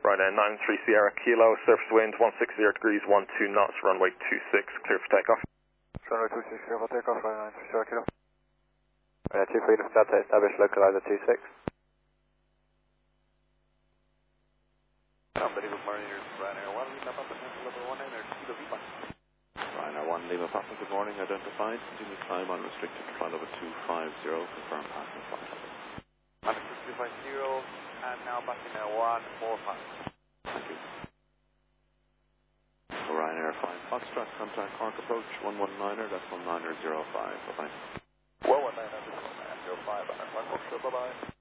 Ryanair 93 Sierra Kilo, surface wind 160 degrees, 12 knots, runway 26, clear for takeoff. Runway 26, clear for takeoff, Ryanair 93 Sierra Kilo. Ryanair 2 Freedom Delta, establish localizer 26. Unbelievable Mariners, Ryanair 1, Lima Papa, level 1, Ryanair Kilo Lima. Ryanair 1, Lima Papa, good morning, identified, continue climb on restricted to flight level 250, confirm passing flight level. Altitude 250, and now back in 145. Thank you. So Ryanair 5 Foxtrot, contact Cork approach 119er, that's 19005, bye-bye. 119er, 19005, Ryanair 5 Foxtrot, bye-bye.